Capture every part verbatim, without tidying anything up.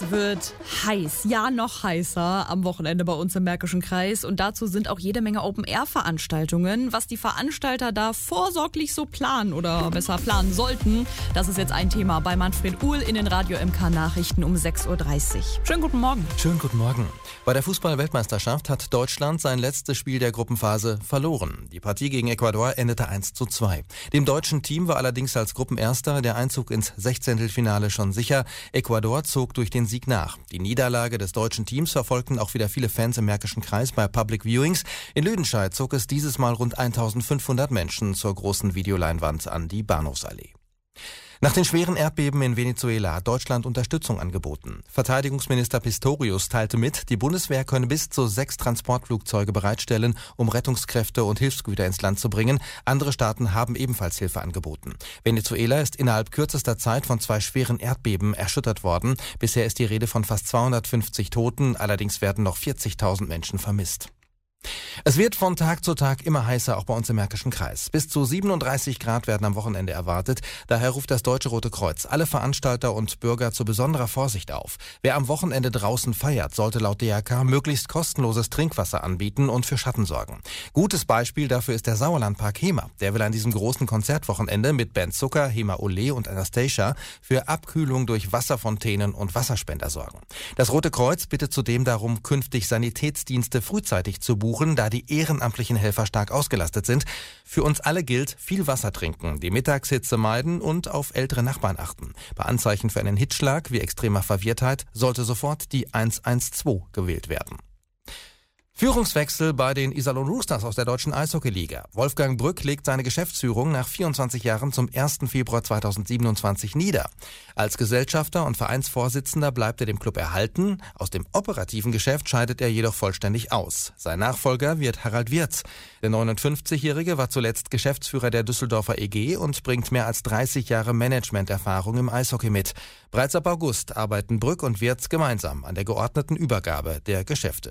Es wird heiß, ja noch heißer am Wochenende bei uns im Märkischen Kreis und dazu sind auch jede Menge Open-Air-Veranstaltungen. Was die Veranstalter da vorsorglich so planen oder besser planen sollten, das ist jetzt ein Thema bei Manfred Uhl in den Radio M K Nachrichten um sechs Uhr dreißig. Schönen guten Morgen. Schönen guten Morgen. Bei der Fußball-Weltmeisterschaft hat Deutschland sein letztes Spiel der Gruppenphase verloren. Die Partie gegen Ecuador endete eins zu zwei. Dem deutschen Team war allerdings als Gruppenerster der Einzug ins Sechzehntelfinale schon sicher. Ecuador zog durch den Sieg nach. Die Niederlage des deutschen Teams verfolgten auch wieder viele Fans im Märkischen Kreis bei Public Viewings. In Lüdenscheid zog es dieses Mal rund eintausendfünfhundert Menschen zur großen Videoleinwand an die Bahnhofsallee. Nach den schweren Erdbeben in Venezuela hat Deutschland Unterstützung angeboten. Verteidigungsminister Pistorius teilte mit, die Bundeswehr könne bis zu sechs Transportflugzeuge bereitstellen, um Rettungskräfte und Hilfsgüter ins Land zu bringen. Andere Staaten haben ebenfalls Hilfe angeboten. Venezuela ist innerhalb kürzester Zeit von zwei schweren Erdbeben erschüttert worden. Bisher ist die Rede von fast zweihundertfünfzig Toten, allerdings werden noch vierzigtausend Menschen vermisst. Es wird von Tag zu Tag immer heißer, auch bei uns im Märkischen Kreis. Bis zu siebenunddreißig Grad werden am Wochenende erwartet. Daher ruft das Deutsche Rote Kreuz alle Veranstalter und Bürger zu besonderer Vorsicht auf. Wer am Wochenende draußen feiert, sollte laut D R K möglichst kostenloses Trinkwasser anbieten und für Schatten sorgen. Gutes Beispiel dafür ist der Sauerlandpark HEMA. Der will an diesem großen Konzertwochenende mit Band Zucker, HEMA Ole und Anastasia für Abkühlung durch Wasserfontänen und Wasserspender sorgen. Das Rote Kreuz bittet zudem darum, künftig Sanitätsdienste frühzeitig zu buchen, da die ehrenamtlichen Helfer stark ausgelastet sind. Für uns alle gilt, viel Wasser trinken, die Mittagshitze meiden und auf ältere Nachbarn achten. Bei Anzeichen für einen Hitzschlag wie extremer Verwirrtheit sollte sofort die eins eins zwei gewählt werden. Führungswechsel bei den Iserlohn Roosters aus der deutschen Eishockeyliga. Wolfgang Brück legt seine Geschäftsführung nach vierundzwanzig Jahren zum ersten Februar zweitausendsiebenundzwanzig nieder. Als Gesellschafter und Vereinsvorsitzender bleibt er dem Club erhalten. Aus dem operativen Geschäft scheidet er jedoch vollständig aus. Sein Nachfolger wird Harald Wirz. Der neunundfünfzigjährige war zuletzt Geschäftsführer der Düsseldorfer E G und bringt mehr als dreißig Jahre Managementerfahrung im Eishockey mit. Bereits ab August arbeiten Brück und Wirz gemeinsam an der geordneten Übergabe der Geschäfte.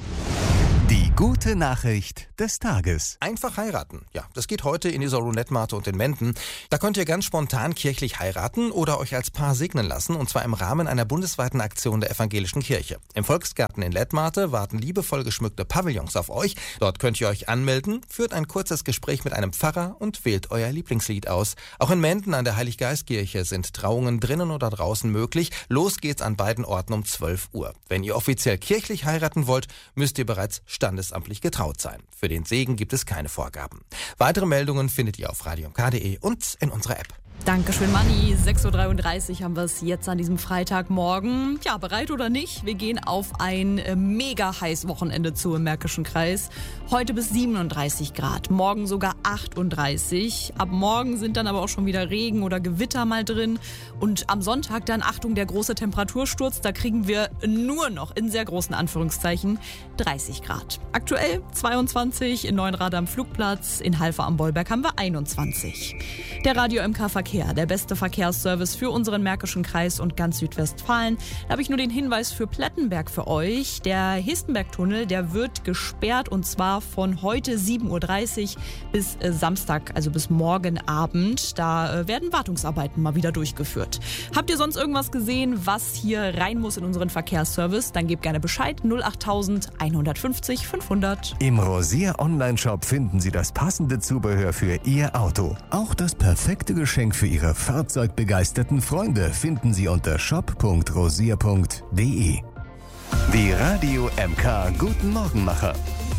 Die gute Nachricht des Tages. Einfach heiraten. Ja, das geht heute in Iserlohn, Lettmate und in Menden. Da könnt ihr ganz spontan kirchlich heiraten oder euch als Paar segnen lassen, und zwar im Rahmen einer bundesweiten Aktion der Evangelischen Kirche. Im Volksgarten in Lettmate warten liebevoll geschmückte Pavillons auf euch. Dort könnt ihr euch anmelden, führt ein kurzes Gespräch mit einem Pfarrer und wählt euer Lieblingslied aus. Auch in Menden an der Heiliggeistkirche sind Trauungen drinnen oder draußen möglich. Los geht's an beiden Orten um zwölf Uhr. Wenn ihr offiziell kirchlich heiraten wollt, müsst ihr bereits standesamtlich getraut sein. Für den Segen gibt es keine Vorgaben. Weitere Meldungen findet ihr auf radio m k punkt d e und in unserer App. Dankeschön, Manni. sechs Uhr dreiunddreißig haben wir es jetzt an diesem Freitagmorgen. Ja, bereit oder nicht? Wir gehen auf ein äh, mega heiß Wochenende zu im Märkischen Kreis. Heute bis siebenunddreißig Grad, morgen sogar achtunddreißig. Ab morgen sind dann aber auch schon wieder Regen oder Gewitter mal drin. Und am Sonntag dann, Achtung, der große Temperatursturz. Da kriegen wir nur noch in sehr großen Anführungszeichen dreißig Grad. Aktuell zweiundzwanzig, in Neuenrad am Flugplatz, in Halver am Bollberg haben wir einundzwanzig. Der Radio M K Verkehr, der beste Verkehrsservice für unseren Märkischen Kreis und ganz Südwestfalen. Da habe ich nur den Hinweis für Plettenberg für euch. Der Hestenbergtunnel, der wird gesperrt und zwar von heute sieben Uhr dreißig bis äh, Samstag, also bis morgen Abend. Da äh, werden Wartungsarbeiten mal wieder durchgeführt. Habt ihr sonst irgendwas gesehen, was hier rein muss in unseren Verkehrsservice? Dann gebt gerne Bescheid. null acht eins fünf null fünfhundert. Im Rosier Online-Shop finden Sie das passende Zubehör für Ihr Auto. Auch das perfekte Geschenk für Ihre fahrzeugbegeisterten Freunde finden Sie unter shop punkt rosier punkt d e. Die Radio M K Guten Morgenmacher.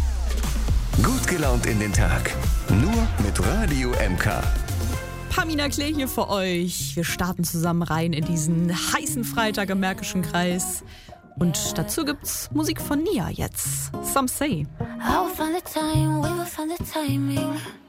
Gut gelaunt in den Tag. Nur mit Radio M K. Pamina Klee hier für euch. Wir starten zusammen rein in diesen heißen Freitag im Märkischen Kreis. Und dazu gibt's Musik von Nia jetzt. Some Say. I will find the time, we will find the timing.